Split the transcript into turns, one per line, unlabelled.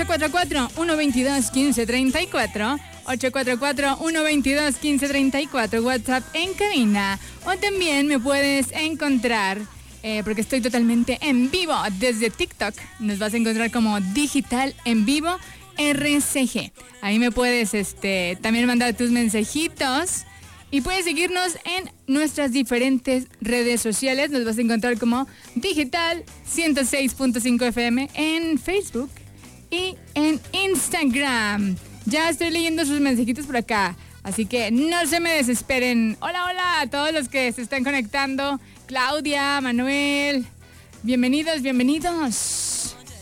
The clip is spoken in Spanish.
844-122-1534, 844-122-1534, WhatsApp en cabina. O también me puedes encontrar, porque estoy totalmente en vivo desde TikTok. Nos vas a encontrar como Digital en Vivo RCG. Ahí me puedes también mandar tus mensajitos. Y puedes seguirnos en nuestras diferentes redes sociales. Nos vas a encontrar como Digital 106.5 FM en Facebook y en Instagram. Ya estoy leyendo sus mensajitos por acá, así que no se me desesperen. Hola, hola a todos los que se están conectando. Claudia, Manuel, bienvenidos, bienvenidos.